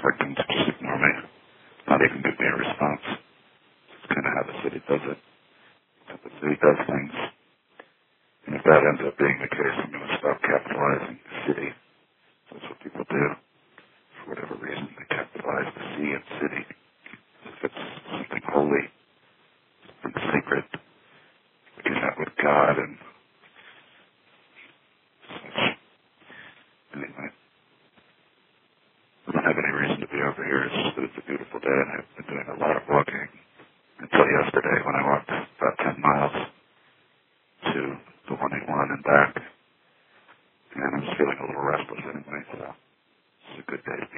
Americans just ignore me, not even give me a response. It's kind of how the city does it. It's how the city does things. And if that ends up being the case, I'm going to stop capitalizing the city. That's what people do. For whatever reason, they capitalize the C in city. If it's something holy, something sacred, like you're not with God and such. Anyway, I don't have any reason to be over here. It's just that it's a beautiful day, and I've been doing a lot of walking. Until yesterday when I walked about 10 miles.